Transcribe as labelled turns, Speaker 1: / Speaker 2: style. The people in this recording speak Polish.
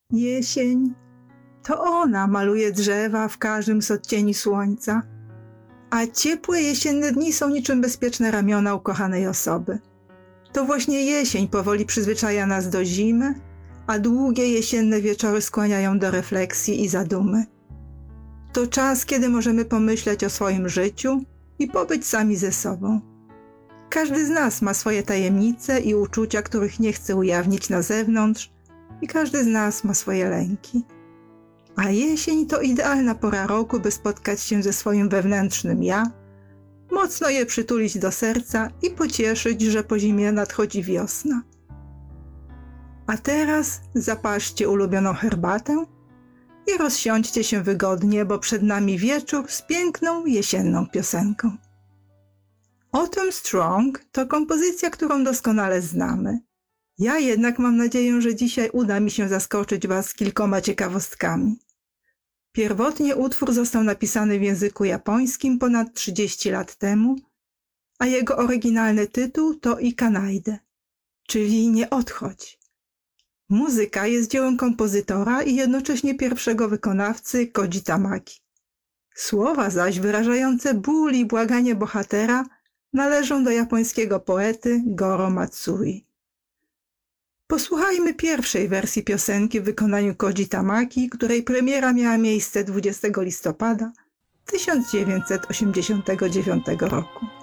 Speaker 1: Jesień, to ona maluje drzewa w każdym z odcieni słońca, a ciepłe jesienne dni są niczym bezpieczne ramiona ukochanej osoby. To właśnie jesień powoli przyzwyczaja nas do zimy, a długie jesienne wieczory skłaniają do refleksji i zadumy. To czas, kiedy możemy pomyśleć o swoim życiu i pobyć sami ze sobą. Każdy z nas ma swoje tajemnice i uczucia, których nie chce ujawnić na zewnątrz, i każdy z nas ma swoje lęki. A jesień to idealna pora roku, by spotkać się ze swoim wewnętrznym ja, mocno je przytulić do serca i pocieszyć, że po zimie nadchodzi wiosna. A teraz zapaszcie ulubioną herbatę i rozsiądźcie się wygodnie, bo przed nami wieczór z piękną jesienną piosenką. Autumn Strong to kompozycja, którą doskonale znamy. Ja jednak mam nadzieję, że dzisiaj uda mi się zaskoczyć Was kilkoma ciekawostkami. Pierwotnie utwór został napisany w języku japońskim ponad 30 lat temu, a jego oryginalny tytuł to Ikanaide, czyli Nie odchodź. Muzyka jest dziełem kompozytora i jednocześnie pierwszego wykonawcy Koji Tamaki. Słowa zaś wyrażające ból i błaganie bohatera należą do japońskiego poety Goro Matsui. Posłuchajmy pierwszej wersji piosenki w wykonaniu Koji Tamaki, której premiera miała miejsce 20 listopada 1989 roku.